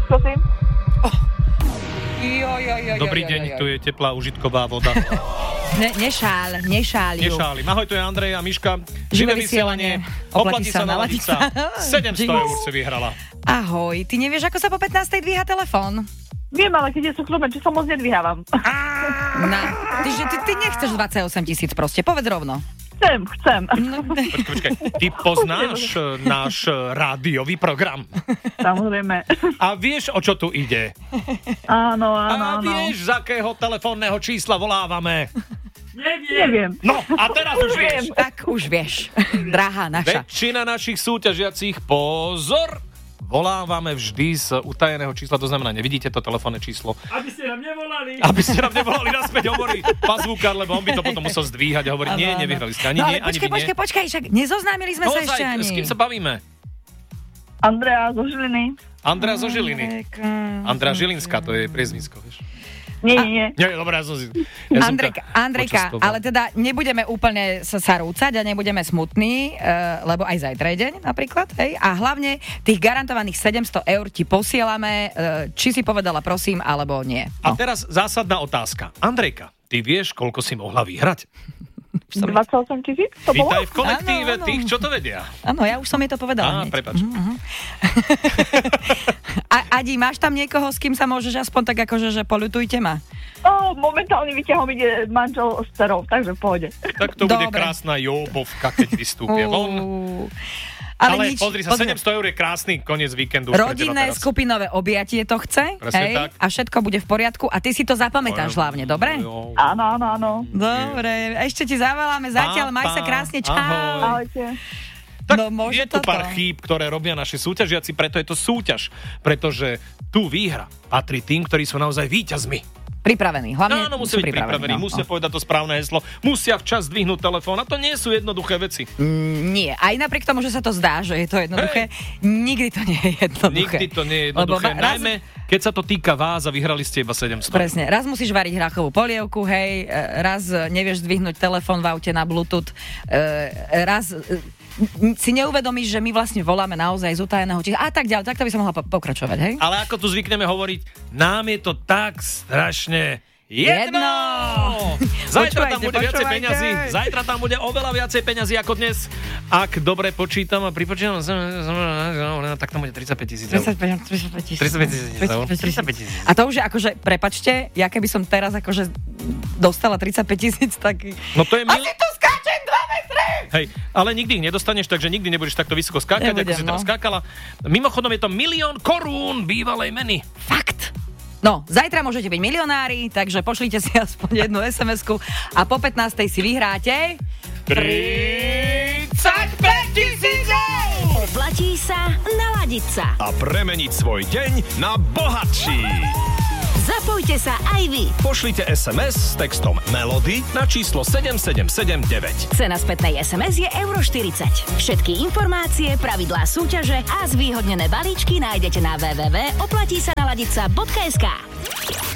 prosím. Dobrý deň, tu je teplá užitková voda. Nešáľ. Ahoj, tu je Andrej a Miška. Živé vysielanie. Oplatí sa naladiť sa. 700 eur si vyhrala. Ahoj, ty nevieš, ako sa po 15. dvíha telefón? Viem, ale keď je súkromné, čo sa moc nedvíhávam. Ty nechceš 28 000 proste, povedz rovno. Chcem. No. Počkaj, ty poznáš náš rádiový program? Samozrejme. A vieš, o čo tu ide? Áno. A vieš, z akého telefónneho čísla volávame? Neviem. No, a teraz už vieš. Tak už vieš, drahá naša. Väčšina našich súťažiacich, pozor, volávame vždy z utajeného čísla, to znamená, nevidíte to telefónne číslo. Aby ste nám nevolali naspäť, hovorí pazvúkar, lebo on by to potom musel zdvíhať a hovoriť, nie, nevyhrali ste, ani no, nie, ani vy nie. Počkaj, však nezoznámili sme sa ešte ani. S kým sa bavíme? Andrea zo Žiliny. Andrea zo Žiliny. Andrea Žilinská, to je priezvisko, vieš. Nie. Dobre, Andrejka, ale teda nebudeme úplne sa rúcať a nebudeme smutní, lebo aj zajtra je deň napríklad, hej? A hlavne tých garantovaných 700 eur ti posielame, či si povedala prosím, alebo nie. A No. teraz zásadná otázka. Andrejka, ty vieš, koľko si mohla vyhrať? 28 000? To bolo? Vítaj v kolektíve Áno. tých, čo to vedia. Áno, ja už som jej to povedala. Prepáč. Adi, máš tam niekoho, s kým sa môžeš aspoň tak akože, že poľutujte ma? Momentálne vyťahom ide manžel s dcerou, takže v pohode. Tak to bude Dobre. krásna jóbovka, keď vystúpia von. Ale pozri sa, 700 eur je krásny koniec víkendu. Rodinné skupinové objatie to chce, Presne tak. A všetko bude v poriadku a ty si to zapamätáš hlavne, dobre? Áno. Dobre, ešte ti zavoláme zatiaľ, maj sa krásne, čau. Ahojte. Tak No, je tu pár chýb, ktoré robia naši súťažiaci, preto je to súťaž. Pretože tu výhra patrí tým, ktorí sú naozaj víťazmi. Pripravení, hlavne Áno, musia byť pripravení, musia povedať to správne heslo, musia včas zdvihnúť telefón a to nie sú jednoduché veci. Nie, aj napriek tomu, že sa to zdá, že je to jednoduché, nikdy to nie je jednoduché. Nikdy to nie je jednoduché, najmä keď sa to týka vás a vyhrali ste iba 700. Presne, raz musíš variť hrachovú polievku, hej, raz nevieš zdvihnúť telefón v aute na Bluetooth, raz si neuvedomíš, že my vlastne voláme naozaj z utajeného čísla a tak ďalej, takto by som mohla pokračovať, hej? Ale ako tu zvykneme hovoriť, nám je to tak strašne jedno! Zajtra tam bude viacej peňazí, zajtra tam bude oveľa viacej peňazí ako dnes. Ak dobre počítam a pripočítam, tak tam bude 35 000 eur. 35 000 eur. A to už je akože, prepačte, ja keby som teraz akože dostala 35 000, tak... No to je Asi tu skáčem 2 metre! Hej, ale nikdy ich nedostaneš, takže nikdy nebudeš takto vysoko skákať, ako si teraz skákala. Mimochodom je to 1 000 000 korún bývalej meny. Fakt? No, zajtra môžete byť milionári, takže pošlite si aspoň jednu SMS-ku a po 15. si vyhráte 35 000 eur! Oplatí sa naladiť sa. A premeniť svoj deň na bohatší. Zapojte sa aj vy. Pošlite SMS s textom Melody na číslo 7779. Cena spätnej SMS je €40. Všetky informácie, pravidlá súťaže a zvýhodnené balíčky nájdete na www.oplatísanaladica.sk.